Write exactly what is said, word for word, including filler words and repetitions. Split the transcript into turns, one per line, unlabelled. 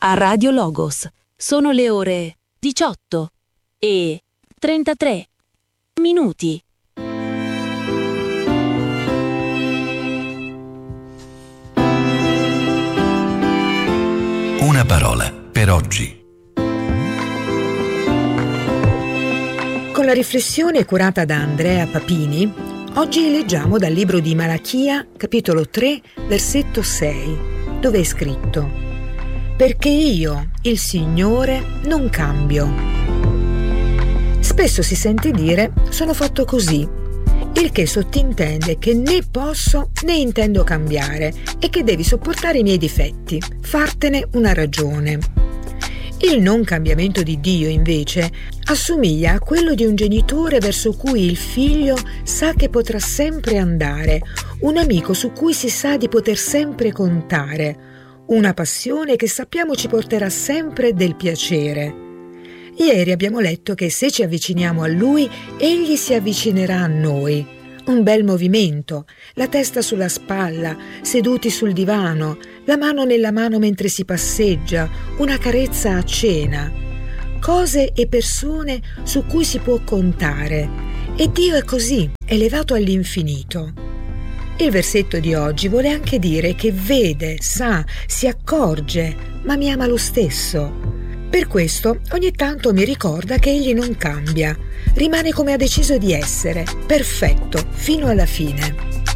a Radio Logos. Sono le ore diciotto e trentatré minuti.
Una parola per oggi.
Con la riflessione curata da Andrea Papini, oggi leggiamo dal libro di Malachia, capitolo tre, versetto sei, dove è scritto: perché io, il Signore, non cambio. Spesso si sente dire sono fatto così, il che sottintende che né posso né intendo cambiare e che devi sopportare i miei difetti, fartene una ragione. Il non cambiamento di Dio, invece, assomiglia a quello di un genitore verso cui il figlio sa che potrà sempre andare, un amico su cui si sa di poter sempre contare, una passione che sappiamo ci porterà sempre del piacere. Ieri abbiamo letto che se ci avviciniamo a Lui, Egli si avvicinerà a noi. Un bel movimento, la testa sulla spalla, seduti sul divano, la mano nella mano mentre si passeggia, una carezza a cena. Cose e persone su cui si può contare. E Dio è così, elevato all'infinito. Il versetto di oggi vuole anche dire che vede, sa, si accorge, ma mi ama lo stesso. Per questo ogni tanto mi ricorda che Egli non cambia, rimane come ha deciso di essere, perfetto, fino alla fine.